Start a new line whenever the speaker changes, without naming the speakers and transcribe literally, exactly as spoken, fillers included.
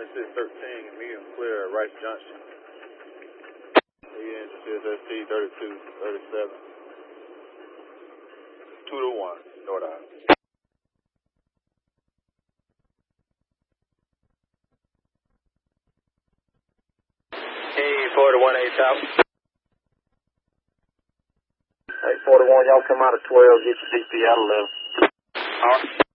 this is thirteen, medium clear, Rice Junction. The engine says S T thirty-two, thirty-seven. two to one, North Island.
Hey, four to one, eight out.
Hey, four to one, y'all come out of twelve, get your D P out of eleven.
All right.